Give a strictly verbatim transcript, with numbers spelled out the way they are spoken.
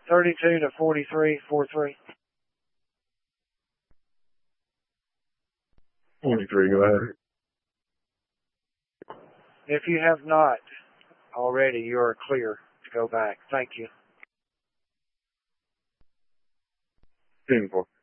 thirty-two to forty-three, four three. forty-three, go ahead. If you have not already, you are clear to go back. Thank you. ten four.